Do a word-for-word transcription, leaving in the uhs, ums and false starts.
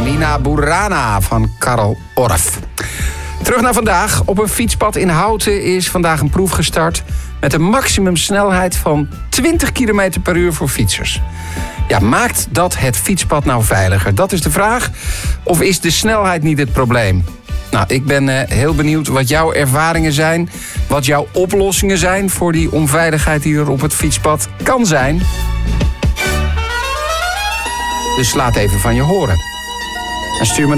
Mina Burana van Karel Orff. Terug naar vandaag. Op een fietspad in Houten is vandaag een proef gestart met een maximumsnelheid van twintig kilometer per uur voor fietsers. Ja, maakt dat het fietspad nou veiliger? Dat is de vraag. Of is de snelheid niet het probleem? Nou, ik ben uh, heel benieuwd wat jouw ervaringen zijn. Wat jouw oplossingen zijn voor die onveiligheid die er op het fietspad kan zijn. Dus laat even van je horen. En stuur me